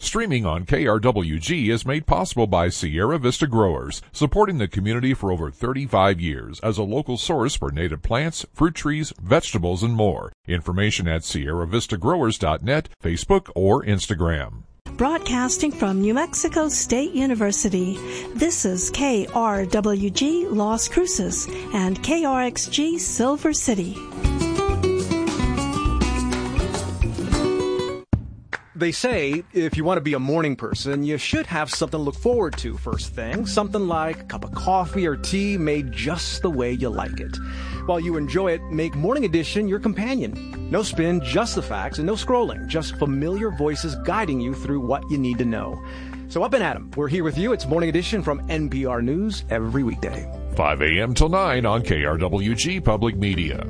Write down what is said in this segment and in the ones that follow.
Streaming on KRWG is made possible by Sierra Vista Growers, supporting the community for over 35 years as a local source for native plants, fruit trees, vegetables, and more. Information at sierravistagrowers.net, Facebook, or Instagram. Broadcasting from New Mexico State University, this is KRWG Las Cruces and KRXG Silver City. They say if you want to be a morning person, you should have something to look forward to first thing. Something like a cup of coffee or tea made just the way you like it. While you enjoy it, make Morning Edition your companion. No spin, just the facts, and no scrolling. Just familiar voices guiding you through what you need to know. So up and at 'em. We're here with you. It's Morning Edition from NPR News every weekday. 5 a.m. till 9 on KRWG Public Media.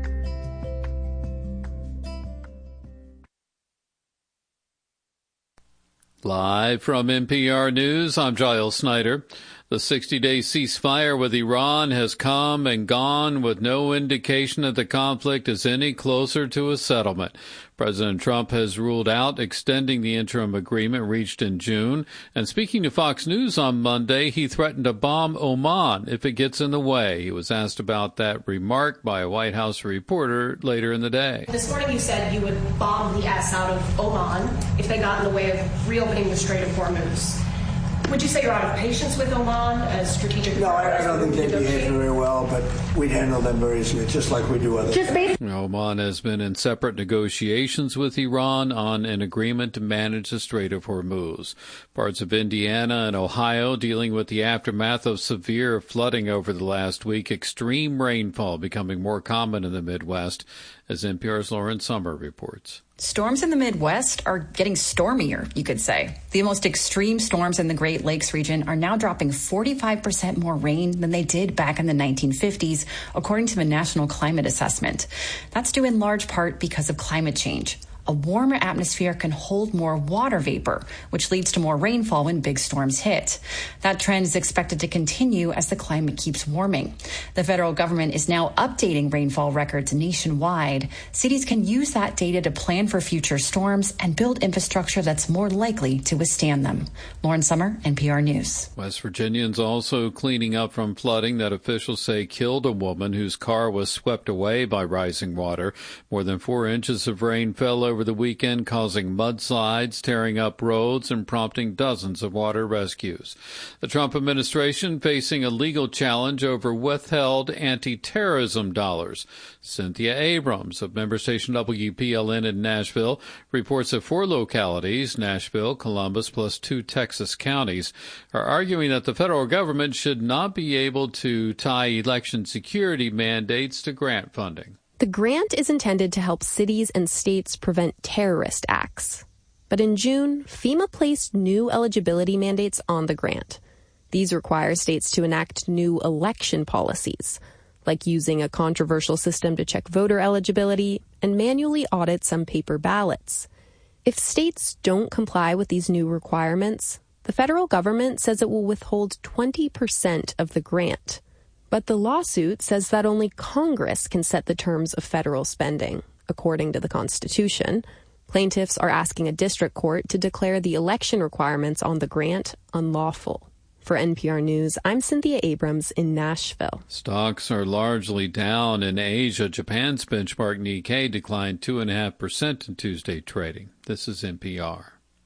Live from NPR News, I'm Giles Snyder. The 60-day ceasefire with Iran has come and gone with no indication that the conflict is any closer to a settlement. President Trump has ruled out extending the interim agreement reached in June. And speaking to Fox News on Monday, he threatened to bomb Oman if it gets in the way. He was asked about that remark by a White House reporter later in the day. This morning you said you would bomb the S out of Oman if they got in the way of reopening the Strait of Hormuz. Would you say you're out of patience with Oman as strategic? No, I don't think they behave very well, but we'd handle them very easily, just like we do others. Oman has been in separate negotiations with Iran on an agreement to manage the Strait of Hormuz. Parts of Indiana and Ohio dealing with the aftermath of severe flooding over the last week, extreme rainfall becoming more common in the Midwest, as NPR's Lauren Sommer reports. Storms in the Midwest are getting stormier, you could say. The most extreme storms in the Great Lakes region are now dropping 45% more rain than they did back in the 1950s, according to the National Climate Assessment. That's due in large part because of climate change. A warmer atmosphere can hold more water vapor, which leads to more rainfall when big storms hit. That trend is expected to continue as the climate keeps warming. The federal government is now updating rainfall records nationwide. Cities can use that data to plan for future storms and build infrastructure that's more likely to withstand them. Lauren Sommer, NPR News. West Virginians also cleaning up from flooding that officials say killed a woman whose car was swept away by rising water. More than 4 inches of rain fell over the weekend, causing mudslides, tearing up roads, and prompting dozens of water rescues. The Trump administration facing a legal challenge over withheld anti-terrorism dollars. Cynthia Abrams of member station WPLN in Nashville reports that 4 localities, Nashville, Columbus, plus 2 Texas counties, are arguing that the federal government should not be able to tie election security mandates to grant funding. The grant is intended to help cities and states prevent terrorist acts. But in June, FEMA placed new eligibility mandates on the grant. These require states to enact new election policies, like using a controversial system to check voter eligibility and manually audit some paper ballots. If states don't comply with these new requirements, the federal government says it will withhold 20% of the grant. But the lawsuit says that only Congress can set the terms of federal spending, according to the Constitution. Plaintiffs are asking a district court to declare the election requirements on the grant unlawful. For NPR News, I'm Cynthia Abrams in Nashville. Stocks are largely down in Asia. Japan's benchmark Nikkei declined 2.5% in Tuesday trading. This is NPR.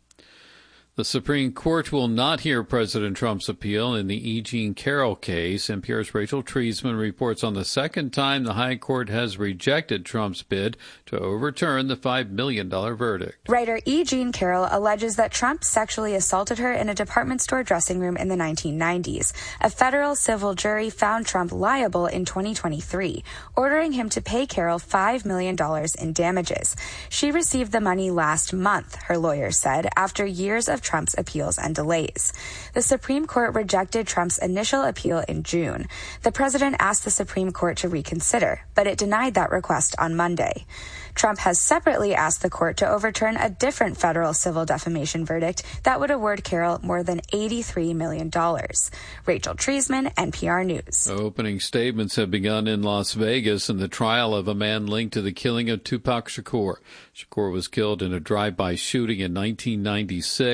The Supreme Court will not hear President Trump's appeal in the E. Jean Carroll case. NPR's Rachel Treisman reports on the second time the High Court has rejected Trump's bid to overturn the $5 million verdict. Writer E. Jean Carroll alleges that Trump sexually assaulted her in a department store dressing room in the 1990s. A federal civil jury found Trump liable in 2023, ordering him to pay Carroll $5 million in damages. She received the money last month, her lawyer said, after years of Trump's appeals and delays. The Supreme Court rejected Trump's initial appeal in June. The president asked the Supreme Court to reconsider, but it denied that request on Monday. Trump has separately asked the court to overturn a different federal civil defamation verdict that would award Carroll more than $83 million. Rachel Treisman, NPR News. Opening statements have begun in Las Vegas in the trial of a man linked to the killing of Tupac Shakur. Shakur was killed in a drive-by shooting in 1996.